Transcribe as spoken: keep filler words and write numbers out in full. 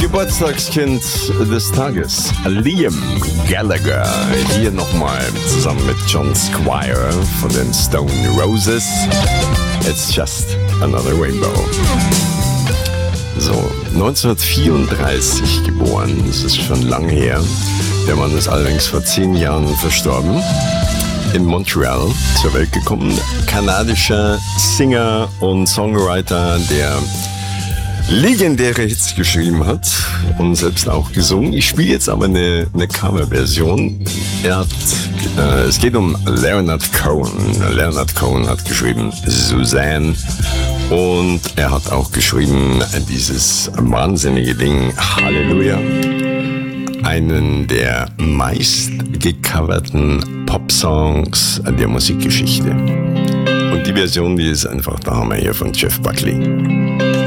Geburtstagskind des Tages, Liam Gallagher. Hier nochmal zusammen mit John Squire von den Stone Roses. It's just another rainbow. So, neunzehnhundertvierunddreißig geboren, das ist schon lang her. Der Mann ist allerdings vor zehn Jahren verstorben. In Montreal zur Welt gekommen. Kanadischer Singer und Songwriter, der legendäre Hits geschrieben hat und selbst auch gesungen. Ich spiele jetzt aber eine, eine Coverversion. Er hat, äh, es geht um Leonard Cohen. Leonard Cohen hat geschrieben Suzanne und er hat auch geschrieben dieses wahnsinnige Ding Halleluja. Einen der meist gecoverten Pop-Songs der Musikgeschichte. Und die Version, die ist einfach der Hammer hier von Jeff Buckley.